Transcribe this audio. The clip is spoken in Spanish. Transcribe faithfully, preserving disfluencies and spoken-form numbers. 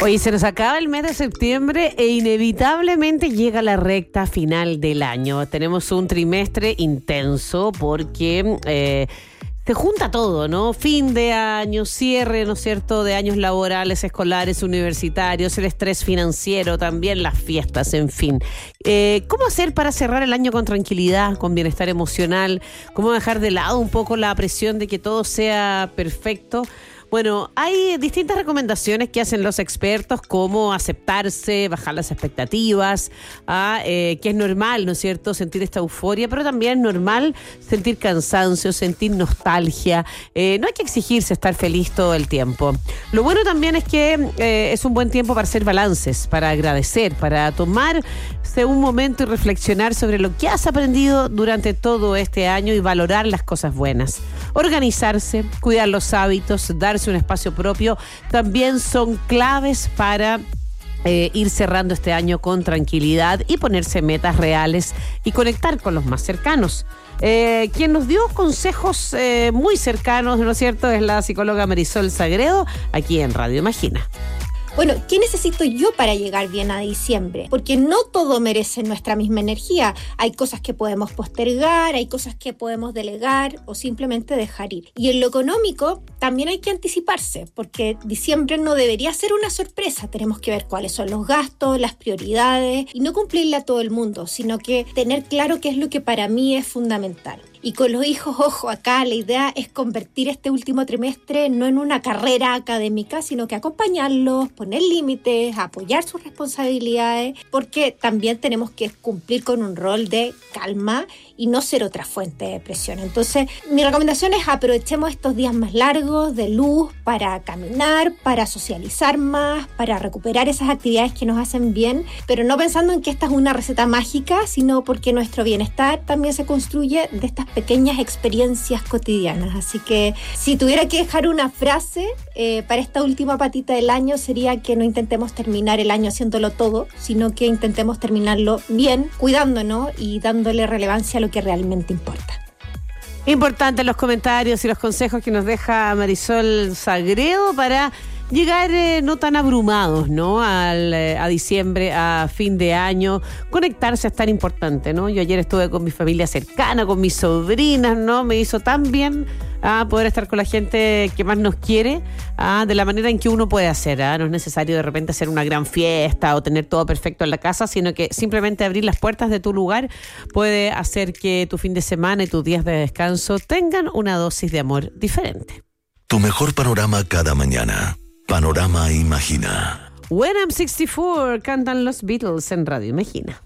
Oye, se nos acaba el mes de septiembre e inevitablemente llega la recta final del año. Tenemos un trimestre intenso porque eh, se junta todo, ¿no? Fin de año, cierre, ¿no es cierto?, de años laborales, escolares, universitarios, el estrés financiero, también las fiestas, en fin. Eh, ¿Cómo hacer para cerrar el año con tranquilidad, con bienestar emocional? ¿Cómo dejar de lado un poco la presión de que todo sea perfecto? Bueno, hay distintas recomendaciones que hacen los expertos, como aceptarse, bajar las expectativas, ah, eh, que es normal, ¿no es cierto?, sentir esta euforia, pero también es normal sentir cansancio, sentir nostalgia. Eh, no hay que exigirse estar feliz todo el tiempo. Lo bueno también es que eh, es un buen tiempo para hacer balances, para agradecer, para tomarse un momento y reflexionar sobre lo que has aprendido durante todo este año y valorar las cosas buenas. Organizarse, cuidar los hábitos, darse un espacio propio, también son claves para eh, ir cerrando este año con tranquilidad y ponerse metas reales y conectar con los más cercanos. Eh, quien nos dio consejos eh, muy cercanos, ¿no es cierto?, es la psicóloga Marisol Sagredo, aquí en Radio Imagina. Bueno, ¿qué necesito yo para llegar bien a diciembre? Porque no todo merece nuestra misma energía. Hay cosas que podemos postergar, hay cosas que podemos delegar o simplemente dejar ir. Y en lo económico también hay que anticiparse, porque diciembre no debería ser una sorpresa. Tenemos que ver cuáles son los gastos, las prioridades y no cumplirle a todo el mundo, sino que tener claro qué es lo que para mí es fundamental. Y con los hijos, ojo, acá la idea es convertir este último trimestre no en una carrera académica, sino que acompañarlos, poner límites, apoyar sus responsabilidades, porque también tenemos que cumplir con un rol de calma y no ser otra fuente de presión. Entonces, mi recomendación es aprovechemos estos días más largos de luz para caminar, para socializar más, para recuperar esas actividades que nos hacen bien, pero no pensando en que esta es una receta mágica, sino porque nuestro bienestar también se construye de estas pequeñas experiencias cotidianas. Así que si tuviera que dejar una frase eh, para esta última patita del año, sería que no intentemos terminar el año haciéndolo todo, sino que intentemos terminarlo bien, cuidándonos y dándole relevancia a lo que realmente importa. Importantes los comentarios y los consejos que nos deja Marisol Sagredo para llegar eh, no tan abrumados, ¿no?, Al, eh, a diciembre, a fin de año. Conectarse es tan importante, ¿no? Yo ayer estuve con mi familia cercana, con mis sobrinas, ¿no? Me hizo tan bien a poder estar con la gente que más nos quiere, a, de la manera en que uno puede hacer. ¿Ah? No es necesario de repente hacer una gran fiesta o tener todo perfecto en la casa, sino que simplemente abrir las puertas de tu lugar puede hacer que tu fin de semana y tus días de descanso tengan una dosis de amor diferente. Tu mejor panorama cada mañana. Panorama Imagina. When I'm sixty-four, cantan los Beatles en Radio Imagina.